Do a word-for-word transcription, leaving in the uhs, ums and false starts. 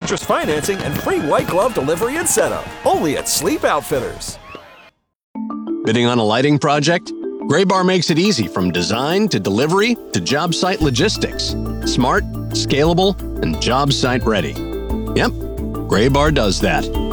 interest financing, and free white glove delivery and setup. Only at Sleep Outfitters. Bidding on a lighting project? Graybar makes it easy from design to delivery to job site logistics. Smart, scalable, and job site ready. Yep, Graybar does that.